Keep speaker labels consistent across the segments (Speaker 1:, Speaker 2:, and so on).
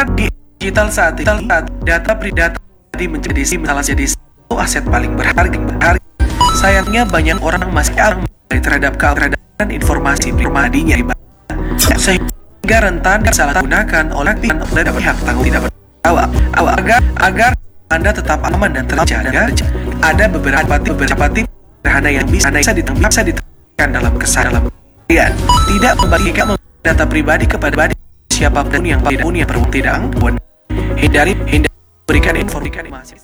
Speaker 1: Karena di digital saat ini, data pribadi menjadi satu aset paling berharga. Sayangnya banyak orang masih abai terhadap keamanan informasi pribadinya, sehingga rentan disalahgunakan oleh pihak tanggung tidak bertanggung jawab. Agar Anda tetap aman dan terjaga, ada beberapa tips sederhana yang bisa diterapkan dalam kesadaran kalian. Tidak membagikan data pribadi kepada siapapun yang punya perwujudan. Hindari berikan informasi.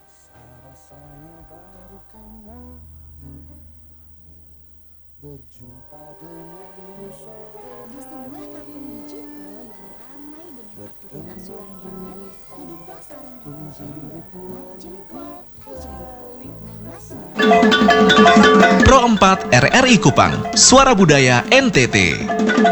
Speaker 2: Pro 4 RRI Kupang, Suara Budaya NTT.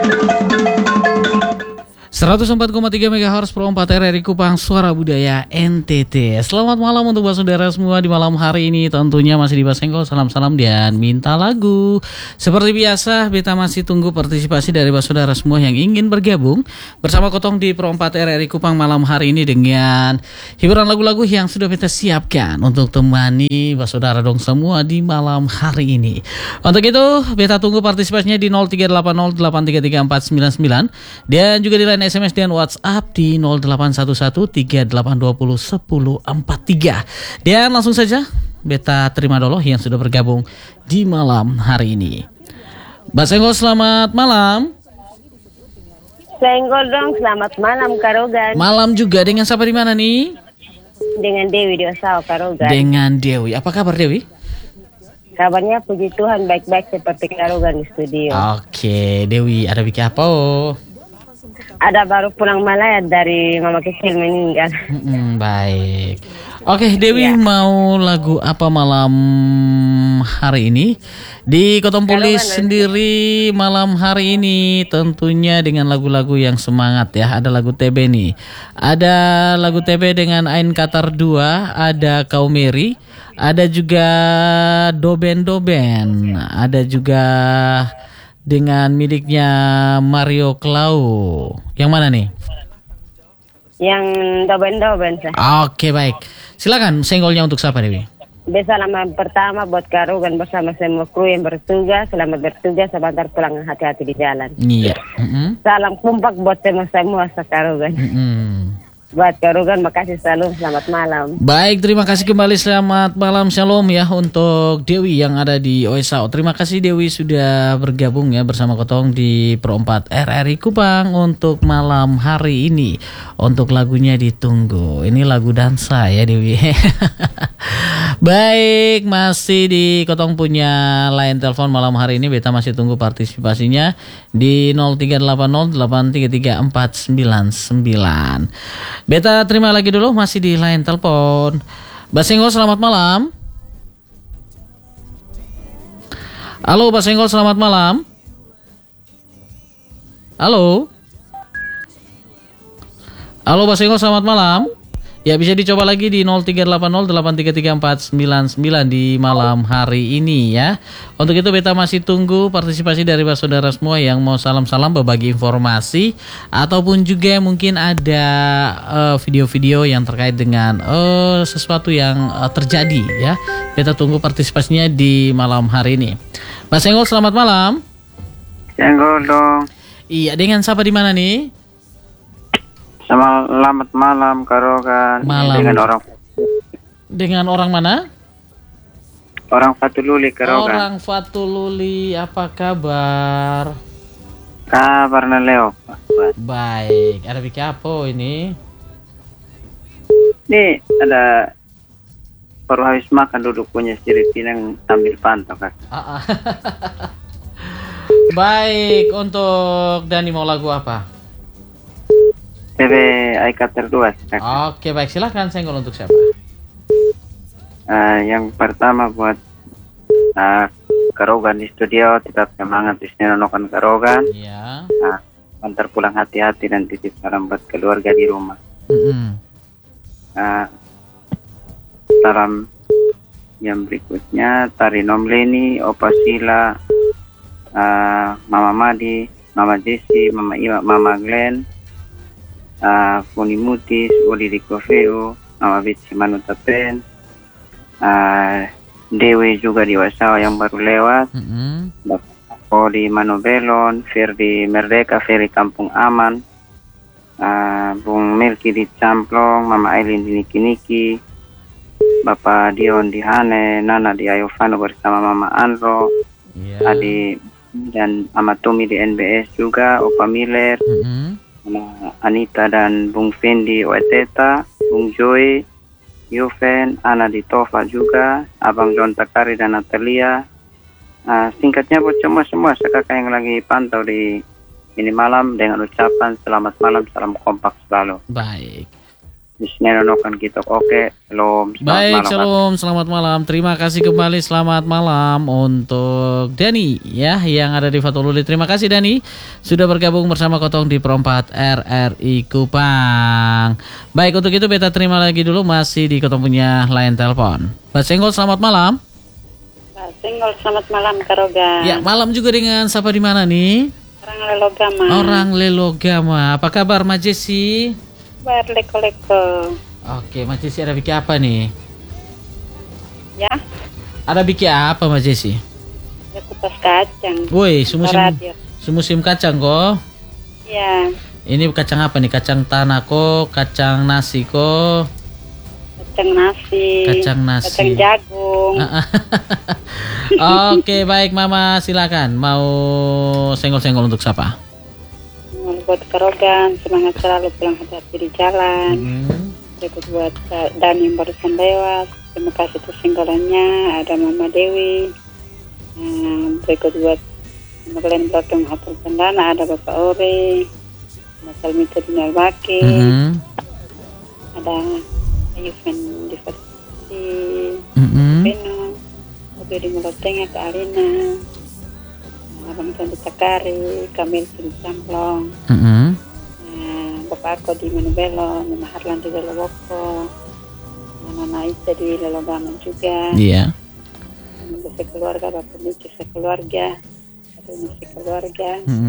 Speaker 3: 104,3 MHz Pro 4 RRI Kupang, Suara Budaya NTT. Selamat malam untuk saudara semua di malam hari ini. Tentunya masih di Basenggol, salam-salam dan minta lagu. Seperti biasa, beta masih tunggu partisipasi dari saudara semua yang ingin bergabung bersama Kotong di Pro 4 RRI Kupang malam hari ini dengan hiburan lagu-lagu yang sudah beta siapkan untuk temani saudara dong semua di malam hari ini. Untuk itu, beta tunggu partisipasinya di 0380833499 dan juga di line SMS dan WhatsApp di 081138201043. Dan langsung saja beta terima dulu yang sudah bergabung di malam hari ini. Mbak Senggol, selamat malam.
Speaker 4: Senggol dong, selamat malam Karogan.
Speaker 3: Malam juga, dengan siapa di mana nih?
Speaker 4: Dengan Dewi di Osao, Karogan.
Speaker 3: Dengan Dewi, apa kabar Dewi?
Speaker 4: Kabarnya puji Tuhan baik-baik seperti Karogan di studio.
Speaker 3: Oke, Dewi, ada bikin apa?
Speaker 4: Ada baru pulang Malaya dari mama kecil meninggal.
Speaker 3: Baik. Oke, Dewi mau lagu apa malam hari ini? Di Kotong Pulis sendiri malam hari ini tentunya dengan lagu-lagu yang semangat ya. Ada lagu TB nih. Ada lagu TB dengan Ain Qatar 2, ada Kau Meri, ada juga Doben, ada juga dengan miliknya Mario Clau. Yang mana nih?
Speaker 4: Yang Doben.
Speaker 3: Oke, baik. Silakan senggolnya untuk siapa, Dewi?
Speaker 4: Selamat pertama buat Karogan bersama semua kru yang bertugas. Selamat bertugas, sebentar pulang, hati-hati di jalan.
Speaker 3: Iya.
Speaker 4: Salam kompak buat semua Karogan. Buat Karogan, makasih selalu, selamat malam.
Speaker 3: Baik, terima kasih kembali, selamat malam, shalom ya untuk Dewi yang ada di Oesau. Terima kasih Dewi sudah bergabung ya bersama Kotong di Pro 4 RRI Kupang untuk malam hari ini. Untuk lagunya ditunggu, ini lagu dansa ya Dewi. Baik, masih di Kotong punya line telepon malam hari ini. Beta masih tunggu partisipasinya di 0380833499. Beta terima lagi dulu, masih di line telepon. Mbak Senggol, selamat malam. Halo Mbak Senggol, selamat malam. Halo Mbak Senggol, selamat malam. Ya, bisa dicoba lagi di 0380833499 di malam hari ini ya. Untuk itu beta masih tunggu partisipasi dari saudara semua yang mau salam-salam, berbagi informasi, ataupun juga mungkin ada video-video yang terkait dengan sesuatu yang terjadi ya. Beta tunggu partisipasinya di malam hari ini. Mas Senggol, selamat malam.
Speaker 5: Senggol dong.
Speaker 3: Iya, dengan siapa di mana nih?
Speaker 5: Selamat malam Karogan.
Speaker 3: Malam.
Speaker 5: Dengan
Speaker 3: orang mana?
Speaker 5: Orang Fatululi Karogan.
Speaker 3: Orang Fatululi, apa kabar?
Speaker 5: Kabarnya Leo.
Speaker 3: Baik, ada bikin apa ini?
Speaker 5: Ini ada baru habis makan, duduk punya siri pinang sambil pantau kan.
Speaker 3: Baik, untuk Dani mau lagu apa?
Speaker 5: TV Ain Qatar 2.
Speaker 3: Oke, baik, silahkan senggol untuk siapa?
Speaker 5: Yang pertama buat Karogan di studio, tetap semangat di sini nonton Karogan.
Speaker 3: Iya.
Speaker 5: Antar pulang hati-hati dan titip salam buat keluarga di rumah. Salam yang berikutnya Tari Nomleni, Opa Sila, Mama Madi, Mama Jesse, Mama Iwa, Mama Glenn, Funi Mutis, Odi di Kofeo, Mama Bitsi Manutapen, Dewi juga di Wasawa yang baru lewat, Bapak di Manobelon, Ferdi Merdeka, Ferry Kampung Aman, Bung Melki di Camplong, Mama Aileen di Niki-Niki, Bapak Dion di Hane, Nana di Ayovano bersama Mama Anro, Adi dan Mama Tommy di NBS juga, Opa Miller, Mama Anita dan Bung Fendi Waiteta, Bung Joy, Yuven, Ana di Tova juga, Abang John Takari dan Natalia. Singkatnya buat semua kakak yang lagi pantau di ini malam dengan ucapan selamat malam, salam kompak selalu.
Speaker 3: Baik.
Speaker 5: Bismillahirrahmanirrahim kita oke. Shalom.
Speaker 3: Baik, shalom, selamat malam. Terima kasih kembali, selamat malam untuk Dani ya yang ada di Fatululi. Terima kasih Dani sudah bergabung bersama Kotong di Perempat RRI Kupang. Baik, untuk itu beta terima lagi dulu masih di Kotong punya line telepon. Mbak Senggol, selamat malam.
Speaker 6: Mbak Senggol, selamat malam Karoga.
Speaker 3: Ya, malam juga dengan siapa di mana nih?
Speaker 6: Orang Lelogama.
Speaker 3: Orang Lelogama. Apa kabar Mbak Jesi?
Speaker 6: Kabar leko-leko.
Speaker 3: Oke, Mbak Jesi ada bikin apa nih?
Speaker 6: Ya?
Speaker 3: Ada bikin apa Mbak Jesi?
Speaker 6: Ya kupas kacang.
Speaker 3: Woi, semusim kacang kok.
Speaker 6: Iya.
Speaker 3: Ini kacang apa nih? Kacang tanah kok, kacang nasi kok.
Speaker 6: Kacang nasi.
Speaker 3: Kacang
Speaker 6: jagung.
Speaker 3: Oke, baik Mama, silakan. Mau senggol-senggol untuk siapa?
Speaker 6: Buat Karogan, semangat selalu, pulang hati-hati di jalan. Berikut buat Dani yang barusan lewat. Terima kasih atas singgolannya. Ada Mama Dewi. Berikut buat kalian belakang Hotel Pendana. Ada Bapak Ore. Ada Salmita Dinalbaki. Ada Yuven di Fatih. Beno. Oke di Mulotengah ke Alina. Abang John Takari, Kamil di Camplong, Bapak aku di Manubelo, Mama Harlan di Leloboko, Mama Aisha di Lelogama juga.
Speaker 3: Iya.
Speaker 6: Sekeluarga, Bapak Mici sekeluarga, ada sekeluarga.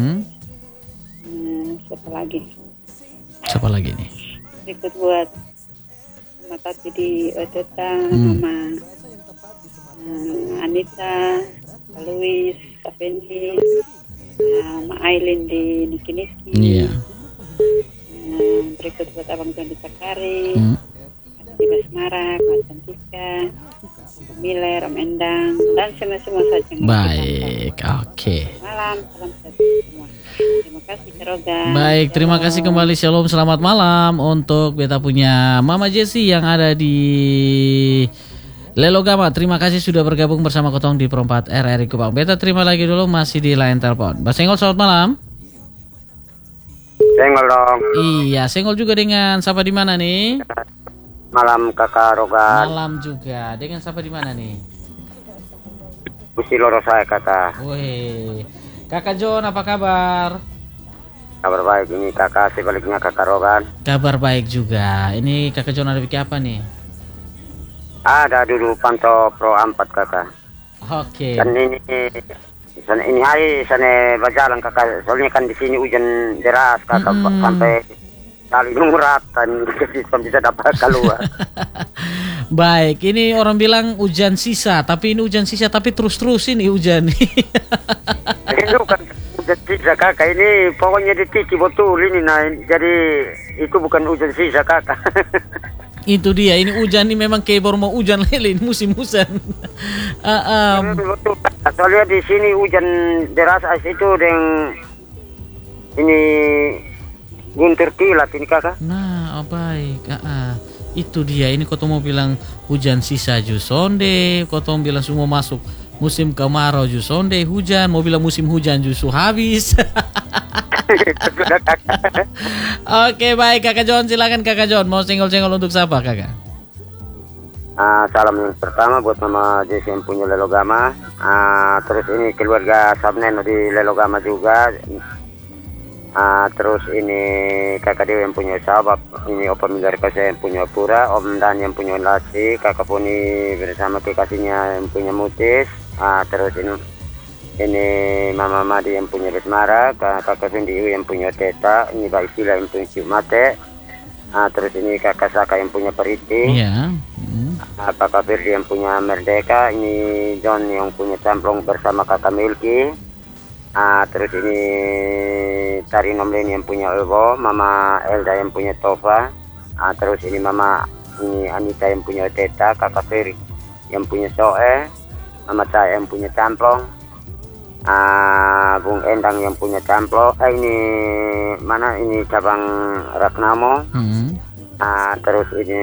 Speaker 6: Siapa lagi?
Speaker 3: Siapa lagi nih?
Speaker 6: Ikut buat Mama Tati di Oteta, Mama Anita, Louis, Afendi, Mak Aileen di Niki-Niki.
Speaker 3: Iya.
Speaker 6: Berikut buat Abang John di Takari, ada di Basmara, Mak Cantika, Miller, Om Endang, dan semua saja.
Speaker 3: Baik, oke.
Speaker 6: Malam, salam sehat semua. Terima kasih Karoga.
Speaker 3: Baik, terima kasih kembali. Shalom, selamat malam untuk beta punya Mama Jessi yang ada di Lelogama. Terima kasih sudah bergabung bersama Kotong di Perempat RRI Kupang. Beta terima lagi dulu masih di line telepon. Mbak Senggol, selamat malam.
Speaker 7: Senggol dong.
Speaker 3: Iya, Senggol juga dengan siapa di mana nih?
Speaker 7: Malam Kakak Rogan.
Speaker 3: Malam juga. Dengan siapa di mana nih?
Speaker 7: Gusti Loro saya Kakak.
Speaker 3: Woi. Kakak John, apa kabar?
Speaker 7: Kabar baik, ini Kakak sebaliknya Kakak Rogan.
Speaker 3: Kabar baik juga. Ini Kakak John ada bikin apa nih?
Speaker 7: Ada dulu pantau Pro 4 Kakak.
Speaker 3: Oke.
Speaker 7: Dan ini hari sana berjalan Kakak. Soalnya kan di sini hujan deras Kakak sampai kali muratan bisa dapat keluar.
Speaker 3: Baik, ini orang bilang hujan sisa, tapi ini hujan sisa tapi terus ini hujan.
Speaker 7: Ini bukan hujan sisa Kakak, ini pokoknya ditiki betul ini nah. Jadi itu bukan hujan sisa Kakak.
Speaker 3: Itu dia, ini hujan ini memang kayak baru mau hujan lele, ini musim hujan.
Speaker 7: Betul. Soalnya di sini hujan deras itu dengan ini guntur kilat ini Kakak.
Speaker 3: Nah, baik. Itu dia, ini kau mau bilang hujan sisa jusonde, kau bilang semua masuk musim kemarau jusonde hujan, mau bilang musim hujan justru habis. Oke, baik Kakak John, silakan Kakak John, mau senggol-senggol untuk siapa Kakak?
Speaker 7: Salam yang pertama buat Mama Jesse yang punya Lelogama. Terus ini keluarga Sabneno di Lelogama juga. Terus ini Kakak Dewi yang punya sahabat, ini Opa Miller yang punya Pura, Om Dan yang punya Lasi, Kakak Puni bersama kekasihnya yang punya Mutis. Terus ini Ini Mama Madi yang punya Besmara, kakak Fendi yang punya Teta, ini Mbak Isila yang punya Cium Mate. Terus ini kakak Saka yang punya Periti.
Speaker 3: Iya.
Speaker 7: Kakak Firdi yang punya Merdeka, ini John yang punya Camplong bersama kakak Milky. Terus ini Tari Nomlin yang punya Evo, Mama Elda yang punya Tova. Terus ini Mama ini Anita yang punya Teta, kakak Ferry yang punya Soe, Mama Cahaya yang punya Camplong, Bung Endang yang punya Camplong. Ini mana ini cabang Ragnamo. Terus ini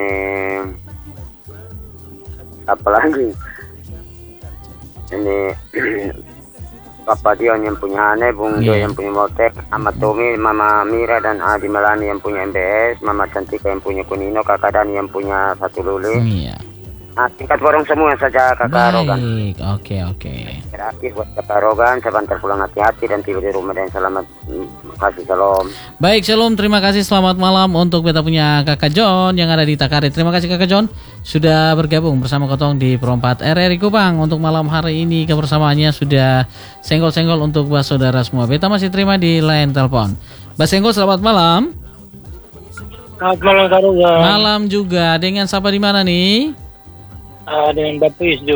Speaker 7: apa lagi? Ini Papa Dion yang punya Ane, Bung Jo yang punya Motek, Ahmad Tommy, Mama Mira dan Adi Melani yang punya MBS, Mama Cantika yang punya Kunino, Kakak Dani yang punya Satu Luli.
Speaker 3: Iya.
Speaker 7: Tingkat warung semua saja Kakak Rogan.
Speaker 3: Baik, oke.
Speaker 7: Terakhir buat Kakak Rogan, sebentar pulang hati-hati dan tiba di rumah dan selamat. Kasih salam.
Speaker 3: Baik, shalom, terima kasih, selamat malam untuk beta punya Kakak John yang ada di Takari. Terima kasih Kakak John sudah bergabung bersama Kotong di Pro 4 RRI Kupang. Untuk malam hari ini kebersamaannya sudah senggol-senggol untuk buat saudara semua. Beta masih terima di line telepon. Mbak Senggol, selamat malam.
Speaker 8: Selamat malam Kak Rogan.
Speaker 3: Malam juga. Dengan siapa di mana nih?
Speaker 8: Dengan Bapak Isdu.